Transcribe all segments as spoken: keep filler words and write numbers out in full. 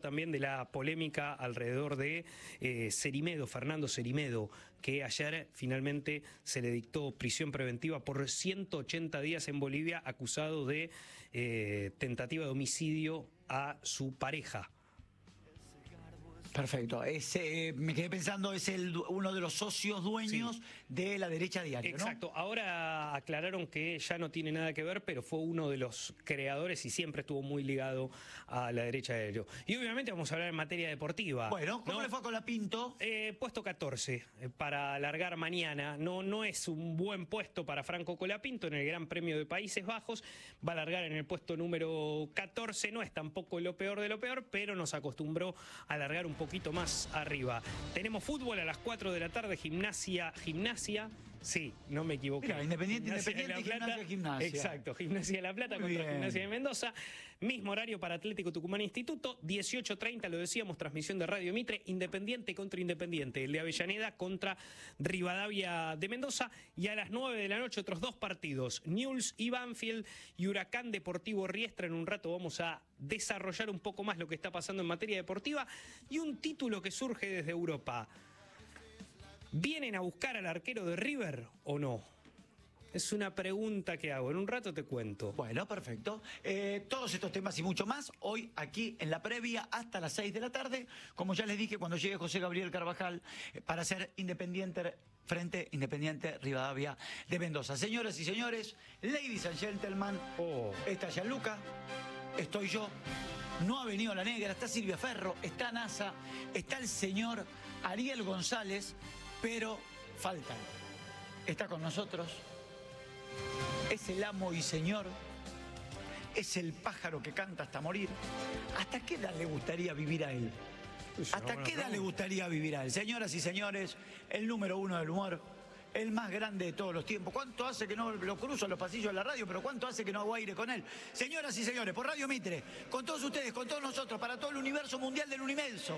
también de la polémica alrededor de eh, Cerimedo, Fernando Cerimedo, que ayer finalmente se le dictó prisión preventiva por ciento ochenta días en Bolivia, acusado de eh, tentativa de homicidio a su pareja. Perfecto. Es, eh, me quedé pensando, es el, uno de los socios dueños sí. de La Derecha Diario, ¿no? Exacto. Ahora aclararon que ya no tiene nada que ver, pero fue uno de los creadores y siempre estuvo muy ligado a La Derecha Diario. Y obviamente vamos a hablar en materia deportiva. Bueno, ¿cómo ¿no? le fue con la Pinto? Eh, puesto catorce eh, para largar mañana. No, no es un buen puesto para Franco Colapinto en el Gran Premio de Países Bajos. Va a largar en el puesto número catorce. No es tampoco lo peor de lo peor, pero nos acostumbró a largar un poquito más arriba. Tenemos fútbol a las cuatro de la tarde, gimnasia, gimnasia, sí, no me equivoqué. Mira, Independiente, Gimnasia Independiente, de La Plata, Gimnasia, Gimnasia. Exacto, Gimnasia de La Plata Muy contra bien. Gimnasia de Mendoza. Mismo horario para Atlético Tucumán Instituto, dieciocho treinta, lo decíamos, transmisión de Radio Mitre, Independiente contra Independiente, el de Avellaneda contra Rivadavia de Mendoza, y a las nueve de la noche otros dos partidos, Newell's y Banfield y Huracán Deportivo Riestra. En un rato vamos a desarrollar un poco más lo que está pasando en materia deportiva y un título que surge desde Europa. ¿Vienen a buscar al arquero de River o no? Es una pregunta que hago. En un rato te cuento. Bueno, perfecto. Eh, todos estos temas y mucho más, hoy aquí en la previa hasta las seis de la tarde. Como ya les dije, cuando llegue José Gabriel Carvajal, eh, para ser Independiente frente Independiente Rivadavia de Mendoza. Señoras y señores, ladies and gentlemen, Oh. está Gianluca, estoy yo, no ha venido la negra, está Silvia Ferro, está NASA, está el señor Ariel González, pero faltan. Está con nosotros, es el amo y señor, es el pájaro que canta hasta morir. ¿Hasta qué edad le gustaría vivir a él? ¿Hasta qué edad le gustaría vivir a él? Señoras y señores, el número uno del humor, el más grande de todos los tiempos. ¿Cuánto hace que no lo cruzo en los pasillos de la radio? Pero ¿cuánto hace que no hago aire con él? Señoras y señores, por Radio Mitre, con todos ustedes, con todos nosotros, para todo el universo mundial del Unimenso.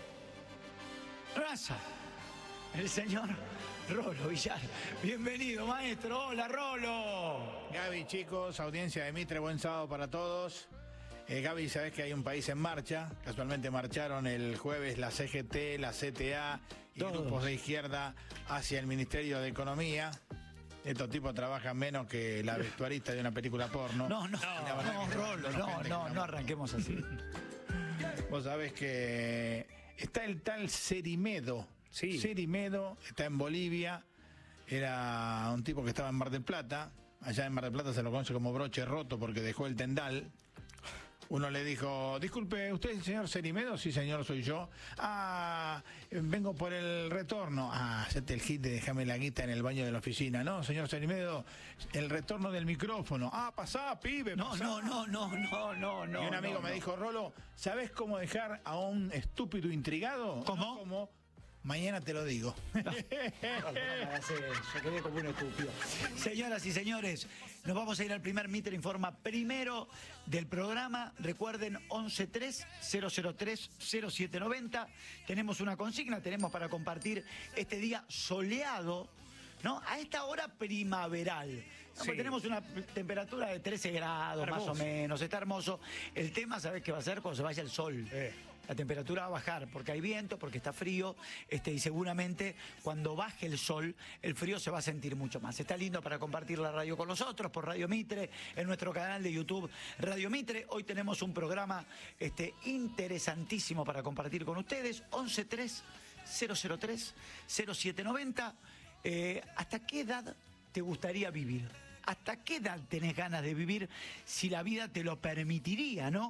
Raza, el señor Rolo Villar. Bienvenido, maestro. Hola, Rolo. Gaby, chicos, audiencia de Mitre, buen sábado para todos. Eh, Gaby, sabés que hay un país en marcha. Casualmente marcharon el jueves la C G T, la C T A y Todos. grupos de izquierda hacia el Ministerio de Economía. Estos tipos trabajan menos que la vestuarista de una película porno. No, no, Y la verdad no, que Rolo, son no, gente que no, no arranquemos así. Vos sabés que está el tal Cerimedo. Sí. Cerimedo está en Bolivia. Era un tipo que estaba en Mar del Plata. Allá en Mar del Plata se lo conoce como broche roto porque dejó el tendal. Uno le dijo, disculpe, ¿usted es el señor Cerimedo? Sí, señor, soy yo. Ah, vengo por el retorno. Ah, hacete el hit de déjame la guita en el baño de la oficina. No, señor Cerimedo, el retorno del micrófono. Ah, pasá, pibe, No, pasá. no, no, no, no, no, no. Y un amigo no, me no. dijo, Rolo, ¿sabés cómo dejar a un estúpido intrigado? ¿Cómo? No, ¿cómo? Mañana te lo digo. No, no me hagas eso, quedé como un estúpido. Señoras y señores, nos vamos a ir al primer Mitre Informa primero del programa. Recuerden, once tres cero cero tres cero siete noventa. Tenemos una consigna, tenemos para compartir este día soleado, ¿no? A esta hora primaveral. ¿no? Sí. Porque tenemos una temperatura de trece grados, Hermoso. más o menos. Está hermoso. El tema, ¿sabés qué va a ser? Cuando se vaya el sol. Eh. La temperatura va a bajar porque hay viento, porque está frío, este, y seguramente cuando baje el sol, el frío se va a sentir mucho más. Está lindo para compartir la radio con nosotros por Radio Mitre, en nuestro canal de YouTube Radio Mitre. Hoy tenemos un programa este, interesantísimo para compartir con ustedes. once tres cero cero tres cero siete noventa. Eh, ¿Hasta qué edad te gustaría vivir? ¿Hasta qué edad tenés ganas de vivir si la vida te lo permitiría, no?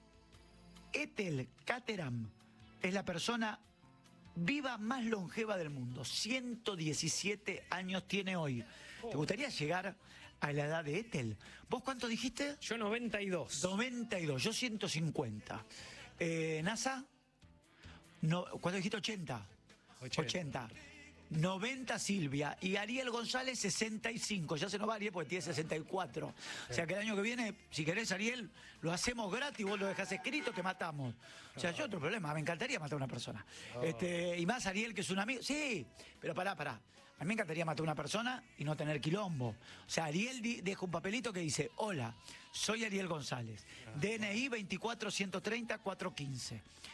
Ethel Caterham es la persona viva más longeva del mundo. ciento diecisiete años tiene hoy. ¿Te gustaría llegar a la edad de Ethel? ¿Vos cuánto dijiste? Yo noventa y dos. noventa y dos, yo ciento cincuenta. Eh, ¿NASA? No, ¿cuánto dijiste? ochenta. ochenta. ochenta. noventa Silvia y Ariel González sesenta y cinco. Ya se nos va Ariel porque tiene sesenta y cuatro. O sea que el año que viene, si querés Ariel, lo hacemos gratis, vos lo dejás escrito, te matamos. O sea, yo otro problema, me encantaría matar a una persona. Este, y más Ariel que es un amigo. Sí, pero pará, pará. A mí me encantaría matar a una persona y no tener quilombo. O sea, Ariel di- deja un papelito que dice, hola, soy Ariel González, D N I veinticuatro ciento treinta cuatrocientos quince.